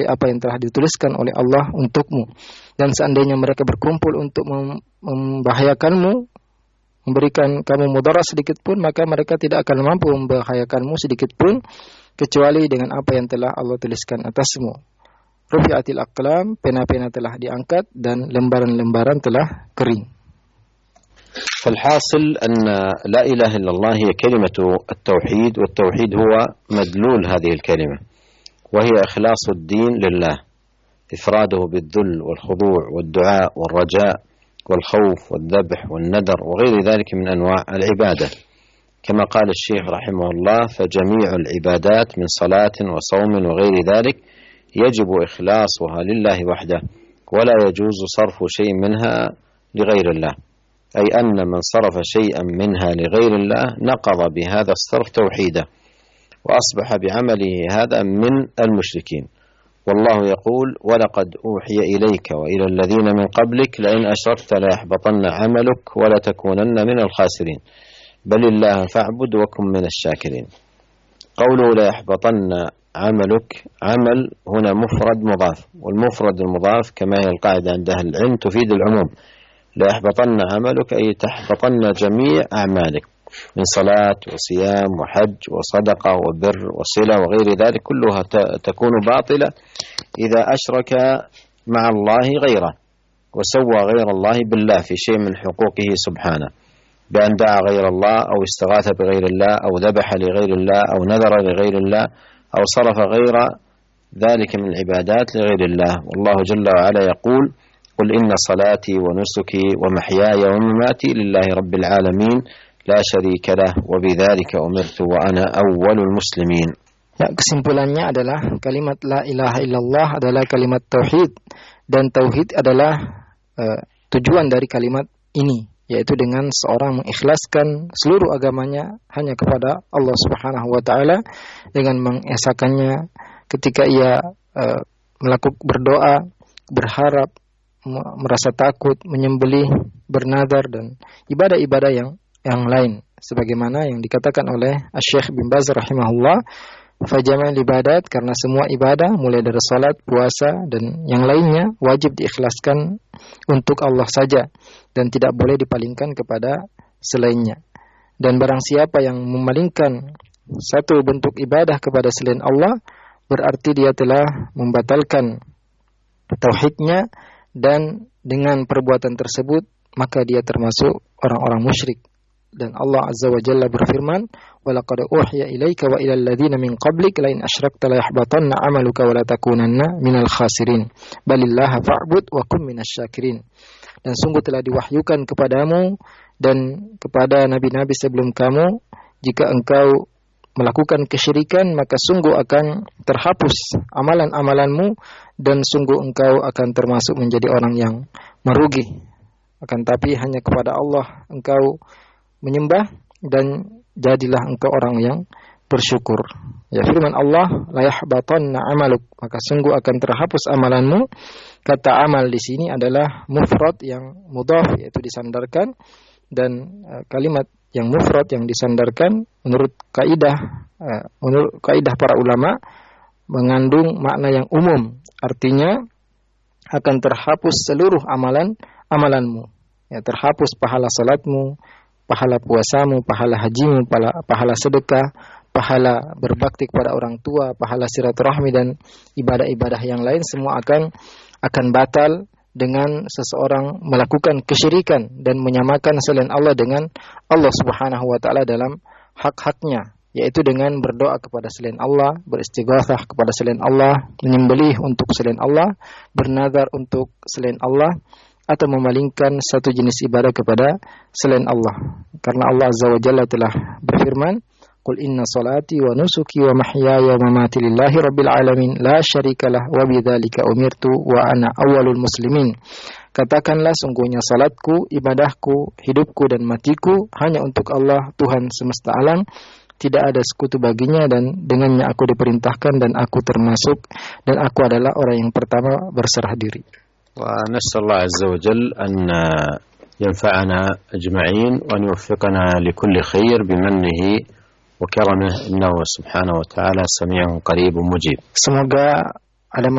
apa yang telah dituliskan oleh Allah untukmu. Dan seandainya mereka berkumpul untuk membahayakanmu, memberikan kamu mudarat sedikit pun, maka mereka tidak akan mampu membahayakanmu sedikit pun kecuali dengan apa yang telah Allah tuliskan atasmu. Rufi'atil aqlam, pena-pena telah diangkat dan lembaran-lembaran telah kering. فالحاصل أن لا إله إلا الله هي كلمة التوحيد، والتوحيد هو مدلول هذه الكلمة، وهي إخلاص الدين لله، إفراده بالذل والخضوع والدعاء والرجاء والخوف والذبح والنذر وغير ذلك من أنواع العبادة. كما قال الشيخ رحمه الله: فجميع العبادات من صلاة وصوم وغير ذلك يجب إخلاصها لله وحده، ولا يجوز صرف شيء منها لغير الله، أي أن من صرف شيئا منها لغير الله نقض بهذا الصرف توحيده، وأصبح بعمله هذا من المشركين. والله يقول: ولقد أوحي إليك وإلى الذين من قبلك لئن أشركت ليحبطن عملك ولتكونن من الخاسرين، بل الله فاعبد وكن من الشاكرين. قوله ليحبطن عملك، عمل هنا مفرد مضاف، والمفرد المضاف كما هي القاعدة عند أهل العلم تفيد العموم. ليحبطن عملك أي تحبطن جميع أعمالك من صلاة وصيام وحج وصدقة وبر وصلة وغير ذلك، كلها تكون باطلة إذا أشرك مع الله غيره وسوى غير الله بالله في شيء من حقوقه سبحانه، بأن دعا غير الله أو استغاث بغير الله أو ذبح لغير الله أو نذر لغير الله أو صرف غير ذلك من العبادات لغير الله. والله جل وعلا يقول: قل إن صلاتي ونسكي ومحياي ومماتي لله رب العالمين لا شريك له وبذلك أمرت وأنا أول المسلمين. Ya, kesimpulannya adalah kalimat la ilaha illallah adalah kalimat tauhid, dan tauhid adalah tujuan dari kalimat ini, yaitu dengan seorang mengikhlaskan seluruh agamanya hanya kepada Allah Subhanahu wa taala, dengan mengesakannya ketika ia berdoa, berharap, merasa takut, menyembelih, bernadar, dan ibadah-ibadah yang lain, sebagaimana yang dikatakan oleh Syekh bin Baz rahimahullah, fajama'il ibadat, karena semua ibadah mulai dari salat, puasa dan yang lainnya wajib diikhlaskan untuk Allah saja dan tidak boleh dipalingkan kepada selainnya. Dan barang siapa yang memalingkan satu bentuk ibadah kepada selain Allah, berarti dia telah membatalkan tauhidnya, dan dengan perbuatan tersebut maka dia termasuk orang-orang musyrik. Dan Allah Azza wa Jalla berfirman: "Walaqad uhiya ilaika wa ilal ladzina min qablik la in asyrakta la yahbatanna 'amaluka wa la takunanna minal khasirin. Balillaha fa'bud wa kum minasy syakirin." Dan sungguh telah diwahyukan kepadamu dan kepada nabi-nabi sebelum kamu, jika engkau melakukan kesyirikan maka sungguh akan terhapus amalan-amalanmu dan sungguh engkau akan termasuk menjadi orang yang merugi. Akan tapi hanya kepada Allah engkau menyembah dan jadilah engkau orang yang bersyukur. Ya, firman Allah, la yahbatanna amaluk, maka sungguh akan terhapus amalanmu. Kata amal di sini adalah mufrad yang mudhaf, yaitu disandarkan, dan kalimat yang mufrad yang disandarkan menurut kaidah para ulama mengandung makna yang umum, artinya akan terhapus seluruh amalanmu. Ya, terhapus pahala salatmu, pahala puasamu, pahala hajimu, pahala sedekah, pahala berbakti kepada orang tua, pahala silaturahmi dan ibadah-ibadah yang lain, semua akan batal dengan seseorang melakukan kesyirikan dan menyamakan selain Allah dengan Allah Subhanahu wa taala dalam hak-haknya, yaitu dengan berdoa kepada selain Allah, beristighatsah kepada selain Allah, menyembelih untuk selain Allah, bernazar untuk selain Allah, atau memalingkan satu jenis ibadah kepada selain Allah. Karena Allah Azza wa Jalla telah berfirman, "Qul inna salati wa nusuki wa mahyaya wa mamati lillahi rabbil alamin la syarikalah wa bidzalika umirtu wa ana awwalul muslimin." Katakanlah, sungguhnya salatku, ibadahku, hidupku dan matiku hanya untuk Allah, Tuhan semesta alam, tidak ada sekutu baginya, dan dengannya aku diperintahkan dan aku termasuk, dan aku adalah orang yang pertama berserah diri. ونسأل الله عز وجل أن ينفعنا أجمعين وأن يوفقنا لكل خير بمنه وكرمه إنه سبحانه وتعالى سميع قريب مجيب. Semoga ada